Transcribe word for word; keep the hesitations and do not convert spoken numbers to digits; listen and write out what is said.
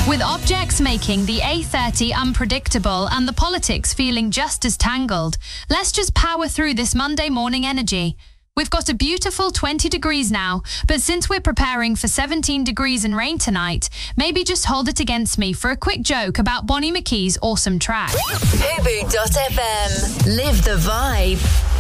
With objects making the A thirty unpredictable and the politics feeling just as tangled, let's just power through this Monday morning energy. We've got a beautiful twenty degrees now, but since we're preparing for seventeen degrees and rain tonight, maybe just hold it against me for a quick joke about Bonnie McKee's awesome track. Fubu dot f m. Live the vibe.